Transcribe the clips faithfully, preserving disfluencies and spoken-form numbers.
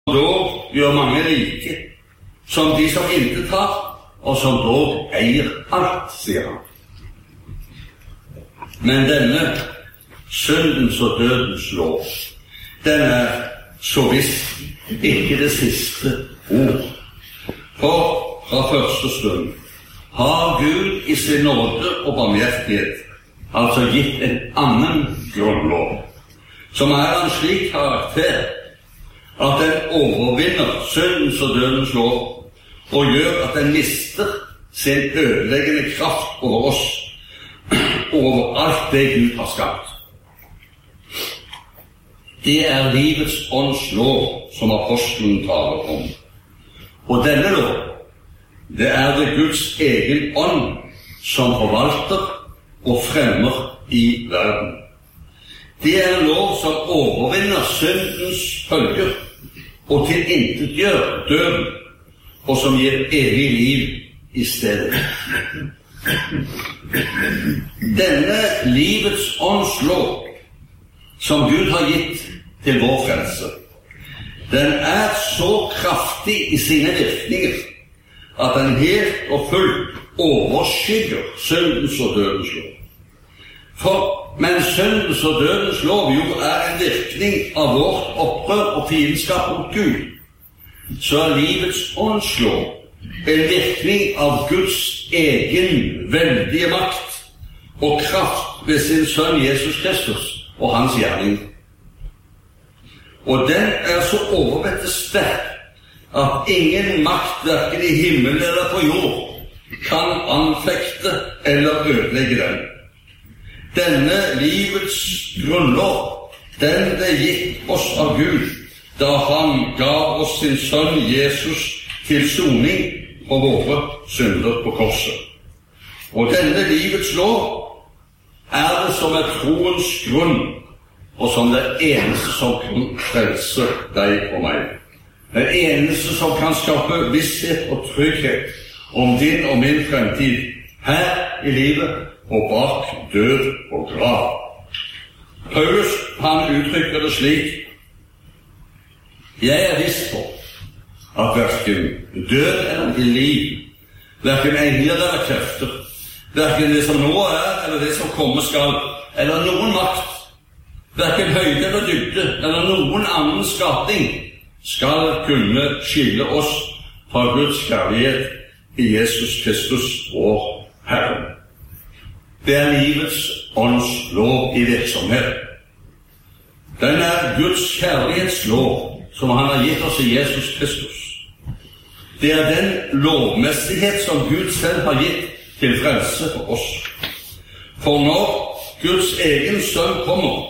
dog gjør mange rike, som de som intet har, og som dog eier alt, sier han. Men denne syndens og dødens lov, den er så visst ikke det siste ord. For fra første stund har Gud i sin nåde og barmhjertighet altså gitt en annen grunnlov, som er av en slik karakter at den overvinner syndens og dødens lov og gjør at den mister sin ødeleggende kraft over oss og over alt det Gud har skapt. Det er livets ånds lov som apostelen taler om. Og denne lov, det er det Guds egen ånd som forvalter og fremmer i verden. Det er en lov som overvinner syndens følger og tilintetgjør døden, og som gir evig liv i stedet. Denne livets ånds lov som Gud har gitt til vår frelse, den er så kraftig i sine virkninger at den helt og fullt overskygger syndens og dødens lov. For mens syndens og dødens lov jo er en virkning av vårt opprør og fiendskap mot Gud, så er livets ånds lov en virkning av Guds egen veldige makt og kraft ved sin sønn Jesus Kristus og hans gjerning. Og den er så overvettet sterk at ingen makt, hverken i himmel eller på jord, kan anfekte eller ødelegge den. Denne livets grunnlov, den ble gitt oss av Gud da han gav oss sin sønn Jesus til soning for våre synder på korset. Og denne livets lov er det som er troens grunn, og som det eneste som kan frelse deg og meg. Det eneste som kan skape visshet og trygghet om din og min fremtid her i livet og bak død og grav. Paulus, han uttrykker det slik: Jeg er viss på at hverken død eller liv, hverken engler eller krefter, hverken det som nå er eller det som komme skal, eller noen makt, hverken høyde eller dybde eller noen annen skapning skal kunne skille oss fra Guds kjærlighet i Jesus Kristus vår Herre. Det er livets ånds lov i virksomhet. Den er Guds kjærlighetslov som han har gitt oss i Jesus Kristus. Det er den lovmessighet som Gud selv har gitt til frelse for oss. For når Guds egen sønn kommer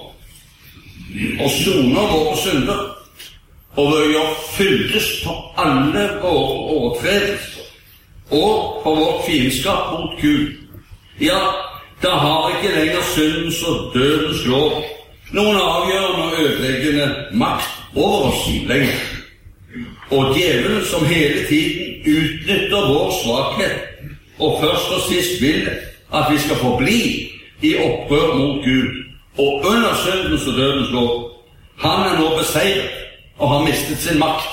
og soner våre synder og gjør fyldest på alle våre overtredelser og på vårt fiendskap mot Gud, ja, da har ikke lenger syndens og dødens lov noen avgjørende og ødeleggende makt over oss lenger. Og djevelen som hele tiden utnytter vår svakhet og først og sist vil at vi skal forbli i opprør mot Gud og under syndens og dødens lov, han er nå beseiret og har mistet sin makt.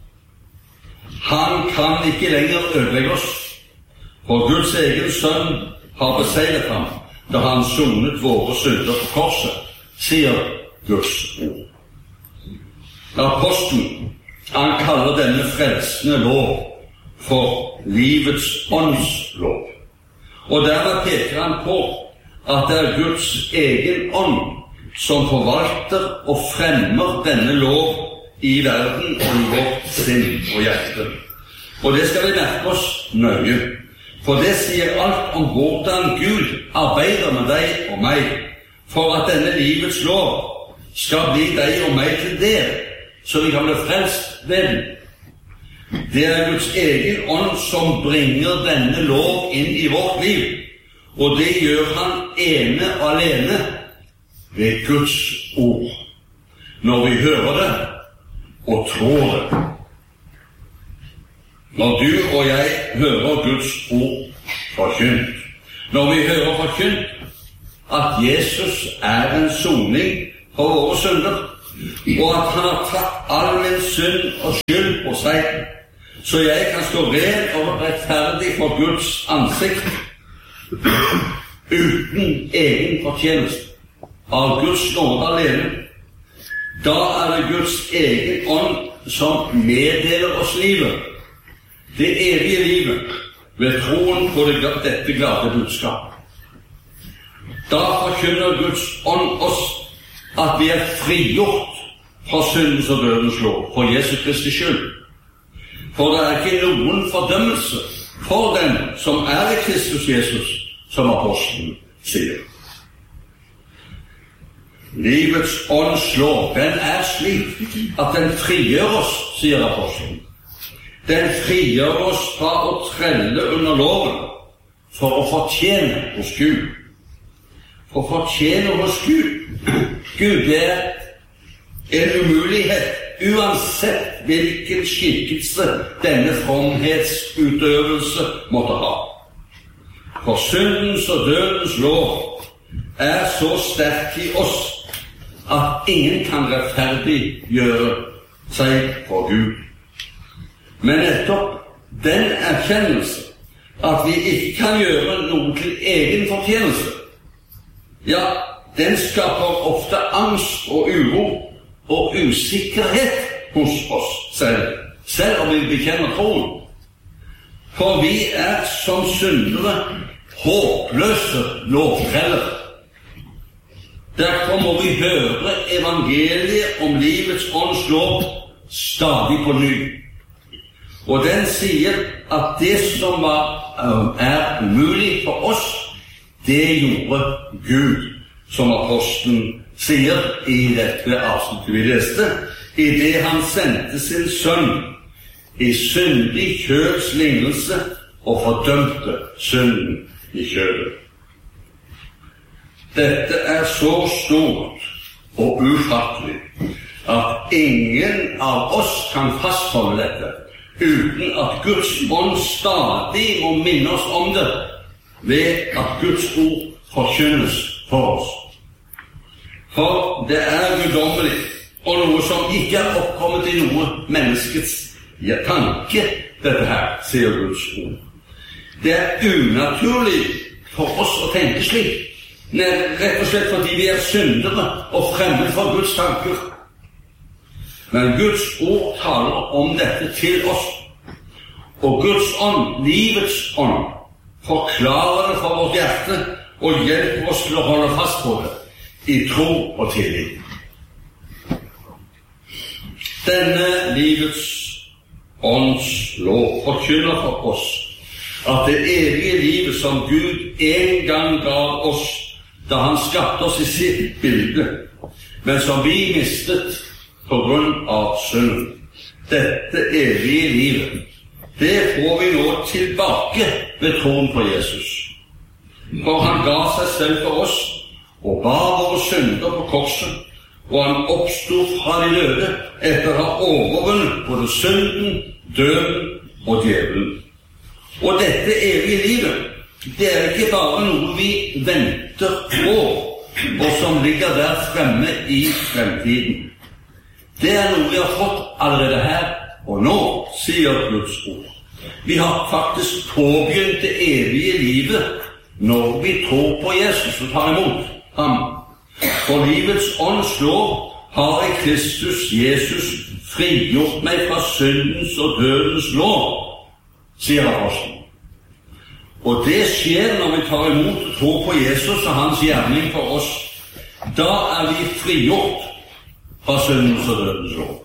Han kan ikke lenger ødelegge oss, for Guds egen sønn har beseiret ham da han sonet våre synder på korset, sier Guds ord. Apostelen, han kaller denne frelsende lov for livets åndslov. Og dermed peker han på at det er Guds egen ånd som forvalter og fremmer denne lov i verden og i vårt sinn og hjerte. Og det skal vi merke oss nøye, for det sier alt om hvordan Gud arbeider med deg og meg, for at denne livets lov skal bli deg og meg til del, så vi kan bli frelst ved den. Det er Guds egen ånd som bringer denne lov inn i vårt liv, og det gjør han ene og alene ved Guds ord, når vi hører det og tror det. Når du og jeg hører Guds ord forkynt, når vi hører forkynt at Jesus er en soning for våre synder, og at han har tatt all min synd og skyld på seg, så jeg kan stå ren og rettferdig for Guds ansikt, uten egen fortjeneste, av Guds nåde alene. Da er det Guds egen ånd som meddeler oss livet, det evige livet, ved troen på det, dette glade budskap. Da forkynner Guds ånd oss at vi er frigjort fra syndens og dødens lov, for Jesu Kristi skyld. For det er ikke noen fordømmelse for den som er i Kristus Jesus, som apostelen sier. Livets ånds lov, den er slik at den frigjør oss, sier apostelen. Den frigjør oss fra å trelle under loven for å fortjene hos Gud. For å fortjene hos Gud. Gud er en umulighet, uansett hvilken skikkelse denne fromhetsutøvelse måtte ha. For syndens og dødens lov er så sterk i oss at ingen kan rettferdiggjøre seg for Gud. Men nettopp den erkjennelse at vi ikke kan gjøre noe til egen fortjeneste, ja, den skaper ofte angst og uro og usikkerhet hos oss selv, selv om vi bekjenner troen. For vi er som syndere håpløse lovtreller. Derfor må vi høre evangeliet om livets ånds lov stadig på ny. Og den sier at det som var, er umulig for oss, det gjorde Gud, som apostelen sier i dette avsnittet vi leste, i det han sendte sin sønn i syndig kjøds lignelse og fordømte synden i kjødet. Dette er så stort og ufattelig at ingen av oss kan fastholde dette uten at Guds ånd stadig må minne oss om det ved at Guds ord forkynnes for oss. For det er guddommelig, og noe som ikke er oppkommet i noe menneskets tanke, dette her, sier Guds ord. Det er unaturlig for oss å tenke slik, rett og slett fordi vi er syndere og fremmed for Guds tanker. Men Guds ord taler om dette til oss, og Guds ånd, livets ånd, forklarer det for vårt hjerte og hjelper oss til å holde fast på det i tro og tillit. Denne livets ånds lov forkynner for oss at det evige livet som Gud en gang gav oss da han skapte oss i sitt bilde, men som vi mistet på grunn av synden, dette evige livet, det får vi nå tilbake ved troen på Jesus. For han ga seg selv for oss og bar våre synder på korset, og han oppstod fra de døde etter å ha overvunnet både synden, døden og djevelen. Og dette evige livet, det er ikke bare noe vi venter på, og som ligger der fremme i fremtiden. Det er noe vi har fått allerede her og nå, sier Guds ord. Vi har faktisk påbegynt det evige livet når vi tror på Jesus og tar imot ham. For livets ånds lov har i Kristus Jesus frigjort meg fra syndens og dødens lov, sier apostelen. Og det skjer når vi tar imot og tror på Jesus og hans gjerning for oss. Da er vi frigjort fra syndens og dødens lov.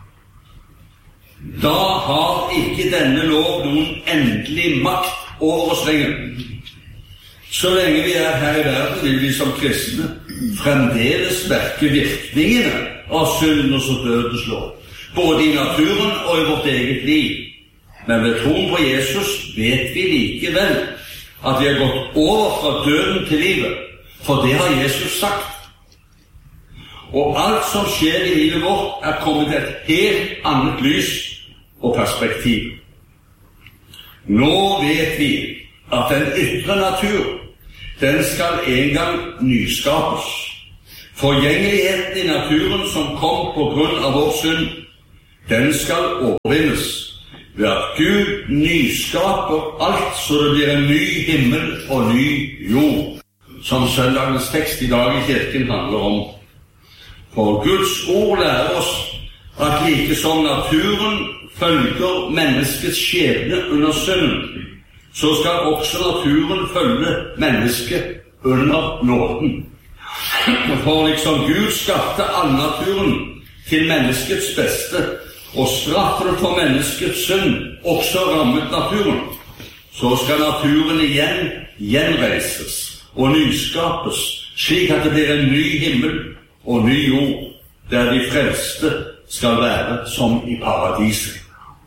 Da har ikke denne lov noen endelig makt over oss lenger. Så lenge vi er her i verden, vil vi som kristne fremdeles merke virkningene av syndens og dødens lov, både i naturen og i vårt eget liv. Men ved troen på Jesus vet vi likevel at vi har gått over fra døden til livet, for det har Jesus sagt. Og alt som skjer i livet vårt er kommet til et helt annet lys og perspektiv. Nå vet vi at den ytre natur, den skal en gang nyskapes. Forgjengeligheten i naturen som kom på grunn av vår synd, den skal overvinnes ved at Gud nyskaper alt så det blir en ny himmel og ny jord, som søndagens tekst i dag i kirken handler om. For Guds ord lærer oss at like som naturen følger menneskets skjebne under synden, så skal også naturen følge mennesket under nåden. For liksom Gud skapte all naturen til menneskets beste, og straffen for menneskets synd også rammet naturen, så skal naturen igjen gjenreises og nyskapes, slik at det blir en ny himmel og ny jord, der de frelste skal være som i paradiset.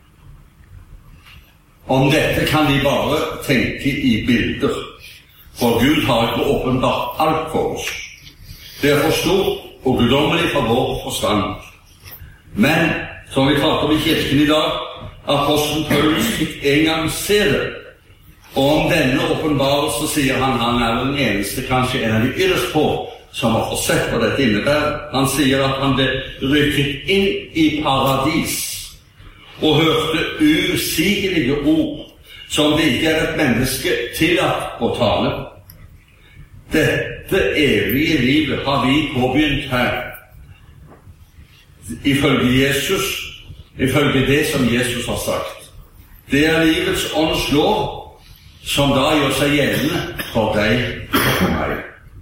Om dette kan vi bare tenke i bilder, for Gud har ikke åpenbart alt for oss. Det er for stort og guddommelig for vår forstand. Men, som vi prater om i kirken i dag, apostelen Paulus fikk en gang se det. Og om denne åpenbarelse sier han, han er den eneste, kanskje en av de ytterst på, som har fått sett hva dette innebærer. Han sier at han ble rykket inn i paradis, og hørte usigelige ord, som det ikke er et menneske tillatt å tale. Dette evige livet har vi påbegynt her, ifølge Jesus, ifølge det som Jesus har sagt. Det er livets ånds lov, som da gjør seg gjeldende for deg og for meg.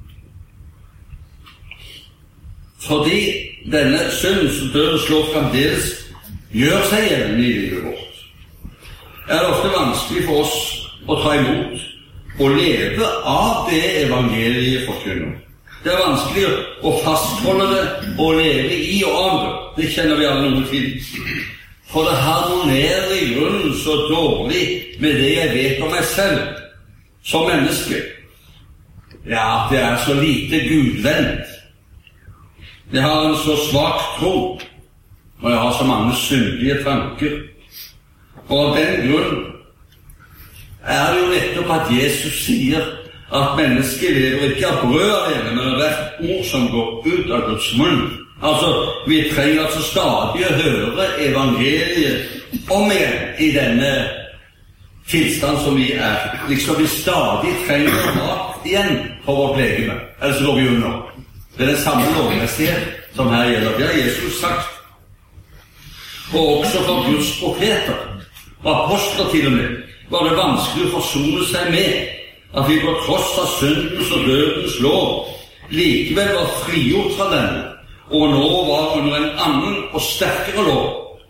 Fordi denne syndens og dødens lov fremdeles gjør seg gjeldende i livet vårt, er det ofte vanskelig for oss å ta imot og leve av det evangeliet forkynner. Det er vanskelig å fastholde det og leve i og av det. Det kjenner vi alle noe til. For det harmonerer i grunnen så dårlig med det jeg vet om meg selv som menneske. Ja, det er så lite gudvendt. Jeg har en så svak tro, og jeg har så mange syndige tanker. Og av den grunn er det jo nettopp at Jesus sier at mennesket lever ikke av brød alene, men av hvert ord som går ut av Guds munn. Altså, vi trenger altså stadig å høre evangeliet om igjen i denne tilstand som vi er. Liksom vi stadig trenger mat igjen på vårt legeme, ellers går vi under. Det er den samme lovmessighet som her gjelder. Det har Jesus sagt. Og også for Guds profeter, og apostler til og med, var det vanskelig å forsone seg med at vi på tross av syndens og dødens lov likevel var frigjort fra denne, og nå var under en annen og sterkere lov.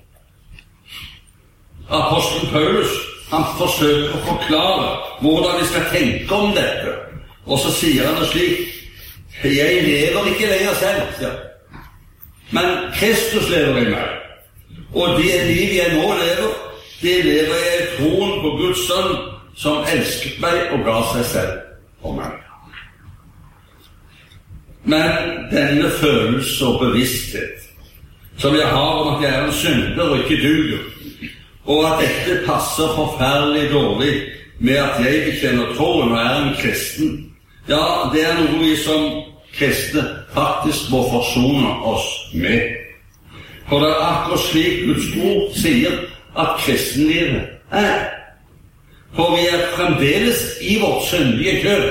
Apostelen Paulus, han forsøker å forklare hvordan vi skal tenke om dette, og så sier han det slik: jeg lever ikke lenger selv, ja. Men Kristus lever i meg, og det liv jeg nå lever, det lever jeg i troen på Guds sønn, som elsket meg og ga seg selv for meg. Men denne følelse og bevissthet som jeg har om at jeg er en synder og ikke duger, og at dette passer forferdelig dårlig med at jeg bekjenner troen og er en kristen, ja, det er noe vi som kristne faktisk må forsone oss med. For det er akkurat slik Guds ord sier at kristenlivet er. For vi er fremdeles i vårt syndige kjød.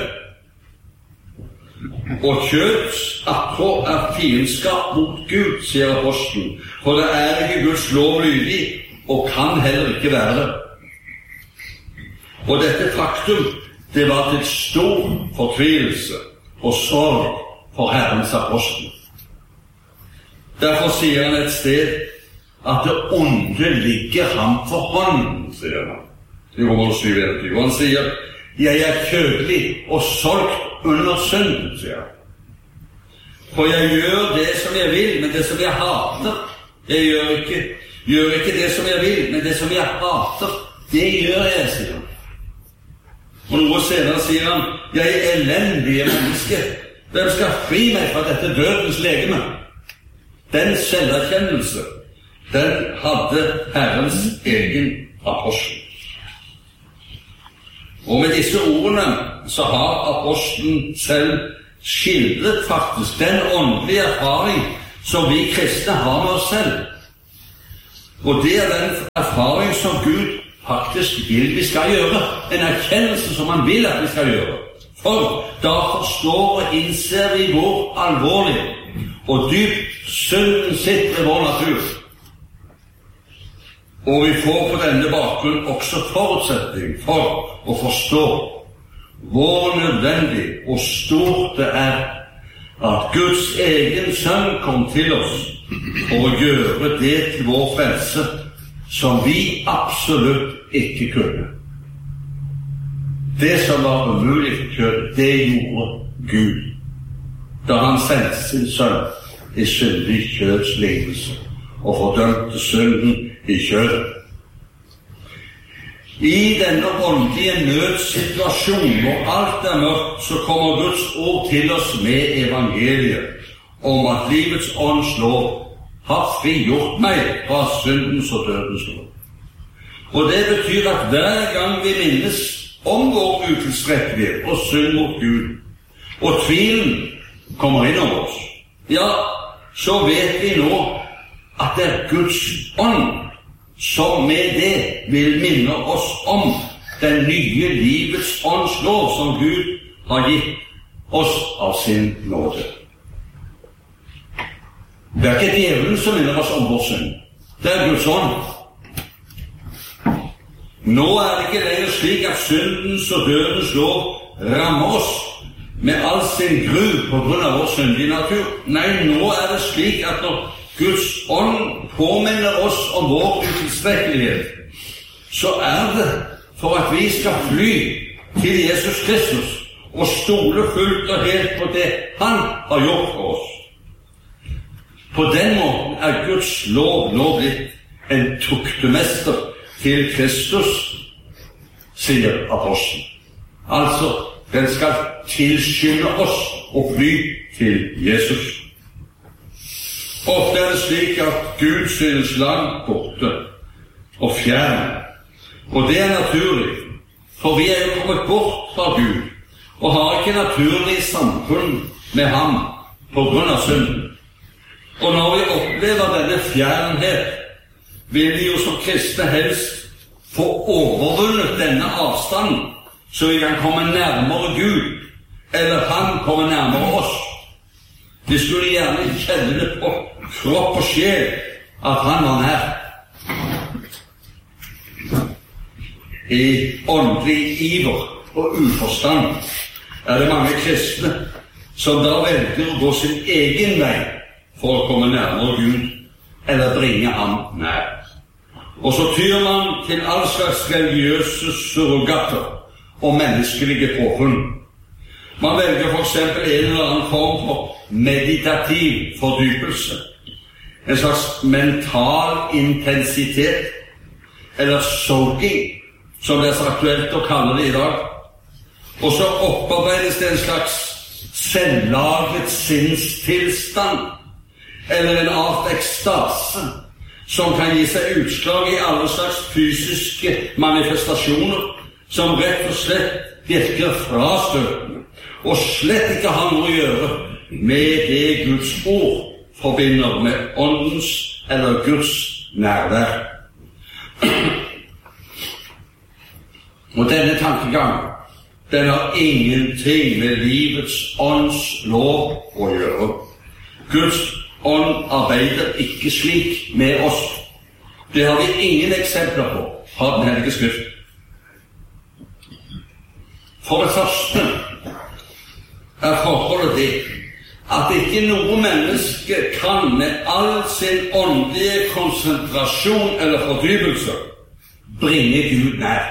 Og kjøds akro er fiendskap mot Gud, sier apostelen. For det er ikke Guds lov lydig, og kan heller ikke være det. Og dette faktum, det var til stor fortvilelse og sorg for Herrens apostel. Derfor sier han et sted at det onde ligger ham for hånden, sier han. I Romer syv enogtyve. Og han sier, jeg er kjødelig og solgt under synden, sier han. For jeg gjør det som jeg vil, men det som jeg hater, jeg gjør ikke, gjør ikke det som jeg vil, men det som jeg hater, det gjør jeg, sier han. Og noe senere sier han, jeg er elendige menneske. Hvem skal fri meg fra dette dødens legeme? Den selverkjennelse, den hadde Herrens egen apostel. Og med disse ordene så har apostelen selv skildret faktisk den åndelige erfaring som vi kristne har med oss selv. Og det er den erfaring som Gud faktisk vil vi skal gjøre, en erkjennelse som han vil at vi skal gjøre. For da forstår og innser vi hvor alvorlig og dypt synden sitter i vår natur. Og vi får på denne bakgrunn også forutsetning for å forstå hvor nødvendig og stort det er at Guds egen sønn kom til oss for å gjøre det til vår frelse som vi absolutt ikke kunne. Det som var umulig for kjød, det gjorde Gud da han sendte sin sønn i syndig kjøds lidelse og fordømte synden i kjødet. I denne åndelige nødsituasjonen hvor alt er mørkt, så kommer Guds ord til oss med evangeliet om at livets ånds lov har frigjort meg fra syndens og dødens lov. Og det betyr at hver gang vi minnes om vår utilstrekkelighet og synd mot Gud, og tvilen kommer inn over oss, ja, så vet vi nå at det er Guds ånd som med det vil minne oss om den nye livets ånds lov som Gud har gitt oss av sin nåde. Det er ikke djevelen som minner oss om vår synd. Det er Guds ånd. Nå er det ikke lenger slik at syndens og dødens lov rammer oss med all sin gru på grunn av vår syndige natur. Nei, nå er det slik at når Guds ånd påminner oss om vår utilstrekkelighet, så er det for at vi skal fly til Jesus Kristus og stole fullt og helt på det han har gjort for oss. På den måten er Guds lov nå blitt en tuktemester til Kristus, sier apostelen. Altså, den skal tilskynde oss å fly til Jesus. Ofte er det slik at Gud synes langt borte og fjern, og det er naturlig, for vi er jo kommet bort fra Gud og har ikke naturlig samfunn med ham på grunn av synden. Og når vi opplever denne fjernhet, vil vi jo som kristne helst få overvunnet denne avstanden, så vi kan komme nærmere Gud, eller han komme nærmere oss. Vi skulle gjerne kjenne det på kropp og sjel at han var nær. I åndelig iver og uforstand er det mange kristne som da velger å gå sin egen vei for å komme nærmere Gud eller bringe ham nær. Og så tyr man til all slags religiøse surrogater og menneskelige påfunn. Man velger for eksempel en eller annen form for meditativ fordypelse, en slags mental intensitet, eller soaking, som det er så aktuelt å kalle det i dag. Og så opparbeides det en slags selvlaget sinnstilstand, eller en art ekstase, som kan gi seg utslag i alle slags fysiske manifestasjoner, som rett og slett virker frastøtende, og slett ikke har noe å gjøre med det Guds ord forbinder med åndens eller Guds nærvær. Og denne tankegang, den har ingenting med livets ånds lov å gjøre. Guds ånd arbeider ikke slik med oss. Det har vi ingen eksempler på fra den hellige skrift. For det første er forholdet det at ikke noe menneske kan med all sin åndelige konsentrasjon eller fordypelse bringe Gud nær.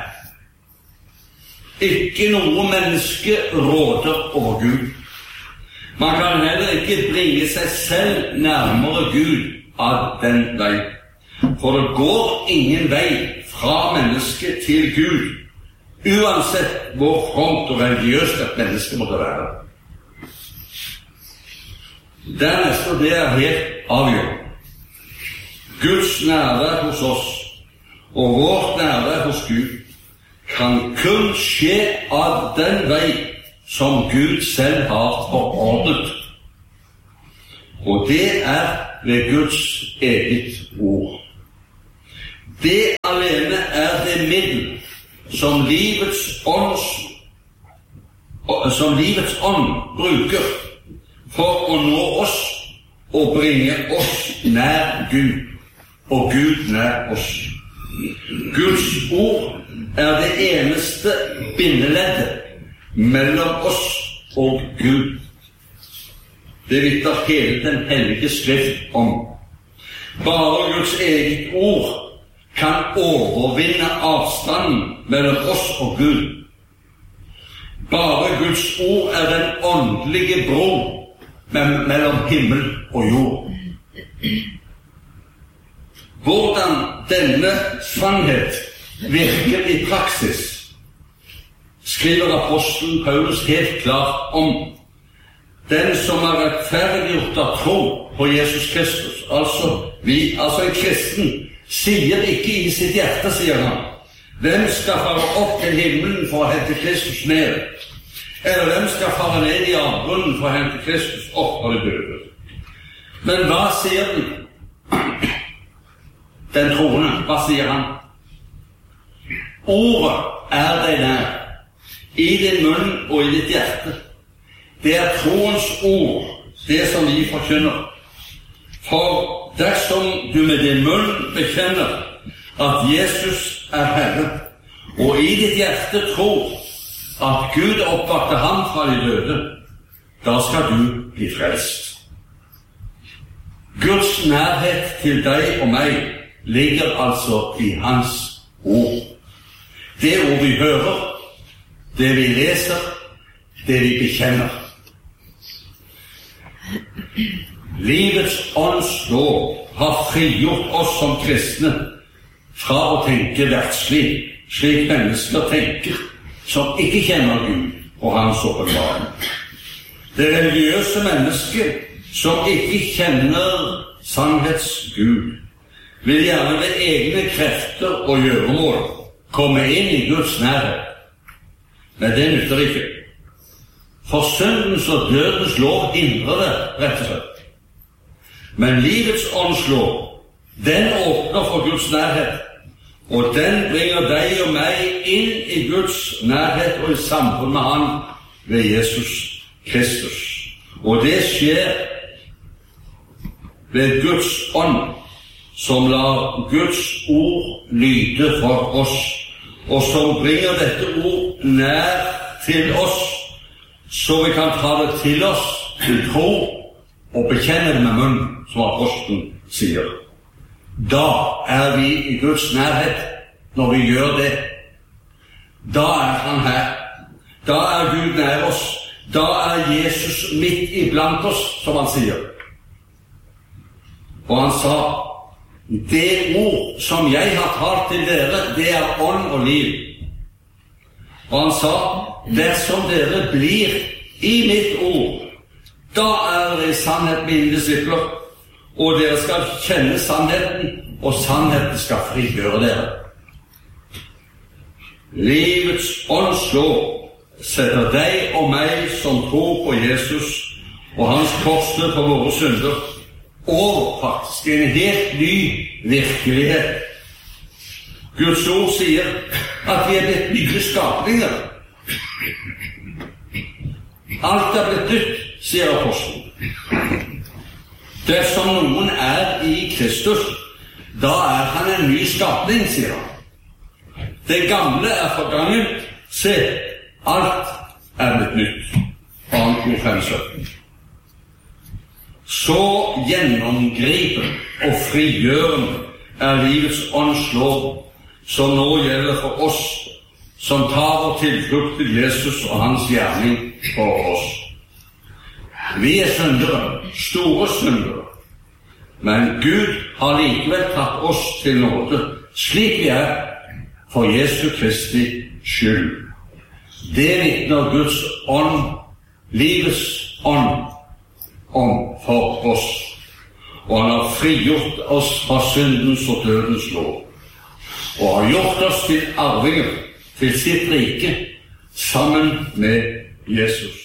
Ikke noe menneske råder over Gud. Man kan heller ikke bringe seg selv nærmere Gud av den vei. For det går ingen vei fra mennesket til Gud, uansett hvor fromt og religiøst et menneske måtte være. Dernest, og det er helt avgjørende, Guds nærvær hos oss og vårt nærvær hos Gud kan kun skje av den vei som Gud selv har forordnet. Og det er ved Guds eget ord. Det alene er det middel som livets ånds, som livets ånd bruker for å nå oss og bringe oss nær Gud, og Gud nær oss. Guds ord er det eneste bindeleddet mellom oss og Gud. Det vitner hele den hellige skrift om. Bare Guds eget ord kan overvinne avstanden mellom oss og Gud. Bare Guds ord er den åndelige bro mellom himmel og jord. Hvordan denne sannhet virker i praksis, skriver apostelen Paulus helt klart om. Den som er rettferdiggjort av tro på Jesus Kristus, altså vi, altså en kristen, sier ikke i sitt hjerte, sier han, hvem skal fare opp til himmelen for å hente Kristus ned? Eller hvem skal fare ned i avgrunnen for å hente Kristus opp av de døde? Men hva sier den? Den troende, hva sier han? Ordet er deg nær, i din munn og i ditt hjerte. Det er troens ord, det som vi forkynner. For dersom du med din munn bekjenner at Jesus er Herre, og i ditt hjerte tror at Gud oppvakte ham fra de døde, da skal du bli frelst. Guds nærhet til deg og meg ligger altså i hans ord. Det ord vi hører, det vi leser, det vi bekjenner. Livets ånds lov har frigjort oss som kristne fra å tenke verdslig, slik mennesker tenker som ikke kjenner Gud og hans åpenbaring. Det religiøse mennesket som ikke kjenner sannhets Gud, vil gjerne ved egne krefter og gjøremål komme inn i Guds nærhet. Men det nytter ikke. For syndens og dødens lov hindrer det, rett og slett. Men livets åndslov, den åpner for Guds nærhet, og den bringer deg og meg inn i Guds nærhet og i samfunn med Han ved Jesus Kristus. Og det skjer ved Guds ånd, som lar Guds ord lyde for oss, og som bringer dette ord nær til oss, så vi kan ta det til oss til tro og bekjenne det med munnen, som apostelen sier. Da er vi i Guds nærhet når vi gjør det. Da er han her. Da er Gud nær oss. Da er Jesus midt iblant oss, som han sier. Og han sa, det ord som jeg har talt til dere, det er ånd og liv. Og han sa, dersom dere blir i mitt ord, da er dere i sannhet mine disipler, og dere skal kjenne sannheten, og sannheten skal frigjøre dere. Livets åndslov setter deg og meg som tror på Jesus og hans korsdød for våre synder, og faktisk en helt ny virkelighet. Guds ord sier at vi er blitt nye skapninger. Alt er blitt nytt, sier apostelen. Dersom noen er i Kristus, da er han en ny skapning, sier han. Det gamle er forganget, se, alt er blitt nytt. Annet fem sytten. Så gjennomgripende og frigjørende er livets åndslov, som nå gjelder for oss, som tar vår tilflukt til Jesus og hans gjerning for oss. Vi er syndere, store syndere, men Gud har likevel tatt oss til nåde, slik vi er, for Jesu Kristi skyld. Det vitner Guds ånd, livets ånd, om for oss, og han har frigjort oss fra syndens og dødens lov, og har gjort oss til arvinger til sitt rike, sammen med Jesus.